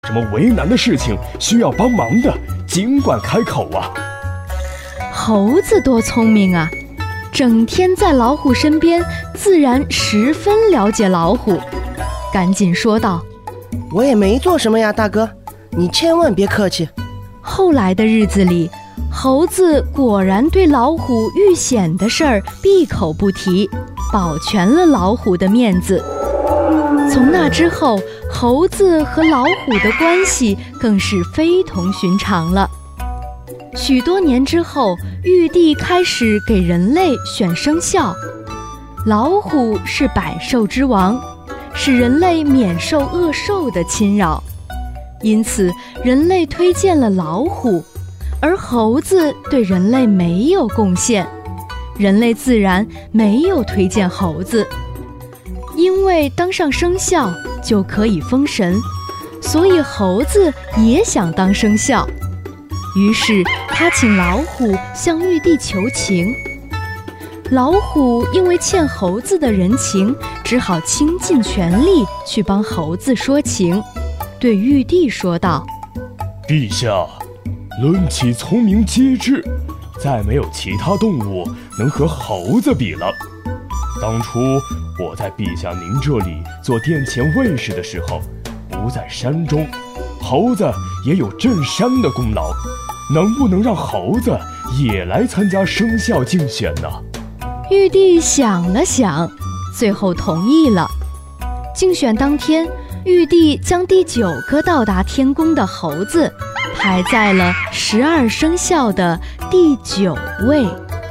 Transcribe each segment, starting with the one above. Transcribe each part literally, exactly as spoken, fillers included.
什么为难的事情需要帮忙的，尽管开口啊。 猴子多聪明啊，整天在老虎身边，自然十分了解老虎，赶紧说道： 我也没做什么呀，大哥，你千万别客气。 后来的日子里，猴子果然对老虎遇险的事儿闭口不提，保全了老虎的面子。从那之后，猴子和老虎的关系更是非同寻常了。许多年之后，玉帝开始给人类选生肖，老虎是百兽之王，使人类免受恶兽的侵扰，因此人类推荐了老虎，而猴子对人类没有贡献，人类自然没有推荐猴子。因为当上生肖就可以封神，所以猴子也想当生肖，于是他请老虎向玉帝求情。老虎因为欠猴子的人情，只好倾尽全力去帮猴子说情，对玉帝说道： 陛下，论起聪明机智，再没有其他动物能和猴子比了。当初我在陛下您这里做殿前卫士的时候，不在山中，猴子也有镇山的功劳，能不能让猴子也来参加生肖竞选呢？ 玉帝想了想，最后同意了。竞选当天，玉帝将第九个到达天宫的猴子排在了十二生肖的第九位。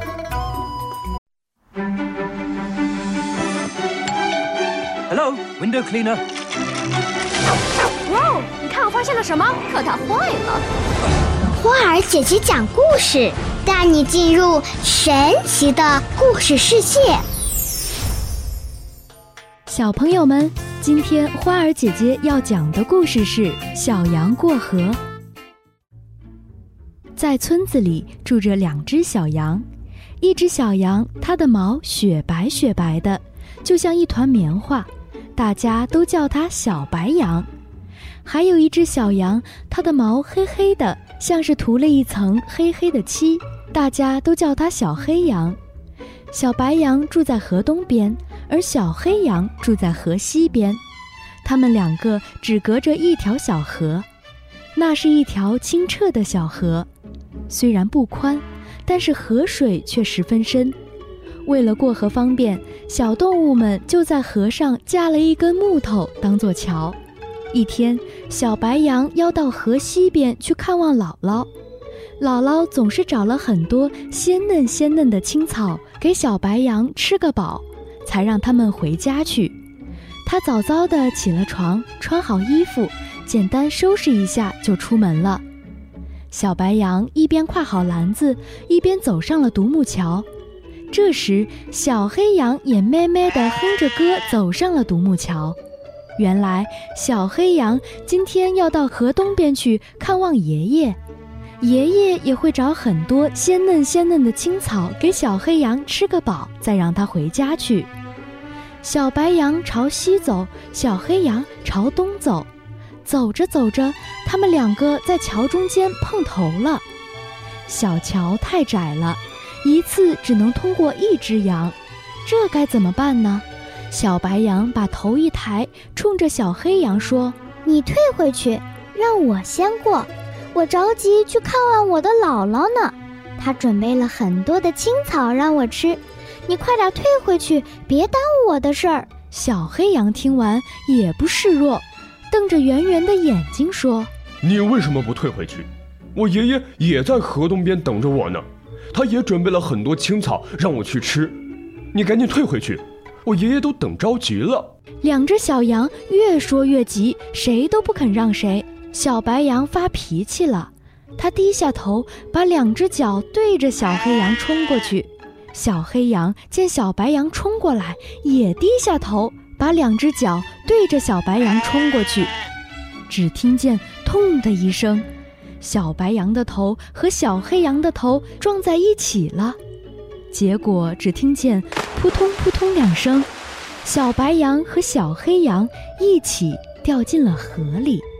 Hello, window cleaner. 哇哦，你看我发现了什么？可它坏了。 花儿姐姐讲故事，带你进入神奇的故事世界。 小朋友们，今天花儿姐姐要讲的故事是小羊过河。在村子里住着两只小羊，一只小羊，它的毛雪白雪白的，就像一团棉花，大家都叫它小白羊。还有一只小羊，它的毛黑黑的，像是涂了一层黑黑的漆，大家都叫它小黑羊。小白羊住在河东边，而小黑羊住在河西边，它们两个只隔着一条小河，那是一条清澈的小河，虽然不宽，但是河水却十分深。为了过河方便，小动物们就在河上架了一根木头当作桥。一天，小白羊要到河西边去看望姥姥，姥姥总是找了很多鲜嫩鲜嫩的青草给小白羊吃个饱，才让他们回家去。她早早地起了床，穿好衣服，简单收拾一下就出门了。小白羊一边挎好篮子，一边走上了独木桥。这时，小黑羊也咩咩地哼着歌走上了独木桥。原来，小黑羊今天要到河东边去看望爷爷，爷爷也会找很多鲜嫩鲜嫩的青草给小黑羊吃个饱，再让它回家去。小白羊朝西走，小黑羊朝东走。走着走着，他们两个在桥中间碰头了。小桥太窄了，一次只能通过一只羊，这该怎么办呢？小白羊把头一抬，冲着小黑羊说： 你退回去，让我先过，我着急去看望我的姥姥呢，她准备了很多的青草让我吃，你快点退回去，别耽误我的事儿。 小黑羊听完也不示弱，瞪着圆圆的眼睛说： 你为什么不退回去？我爷爷也在河东边等着我呢，他也准备了很多青草让我去吃，你赶紧退回去，我爷爷都等着急了。 两只小羊越说越急，谁都不肯让谁。小白羊发脾气了，他低下头，把两只脚对着小黑羊冲过去。小黑羊见小白羊冲过来，也低下头，把两只脚对着小白羊冲过去。只听见痛的一声，小白羊的头和小黑羊的头撞在一起了。结果只听见扑通扑通两声，小白羊和小黑羊一起掉进了河里。